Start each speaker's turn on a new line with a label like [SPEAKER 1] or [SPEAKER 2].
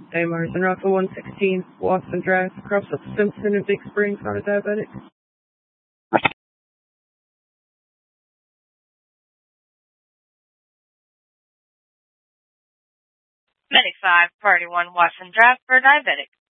[SPEAKER 1] Hey, Marsden Russell, 116, Watson Drive, across the Simpson in Big Springs, not a diabetic.
[SPEAKER 2] 95, Party 1, Watson Drive for diabetic.